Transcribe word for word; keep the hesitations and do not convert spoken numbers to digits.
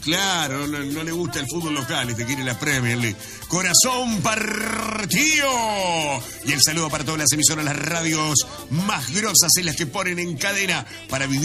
Claro, no, no le gusta el fútbol local, este quiere la Premier League. Corazón partido. Y el saludo para todas las emisoras, las radios más grosas en las que ponen en cadena para vivir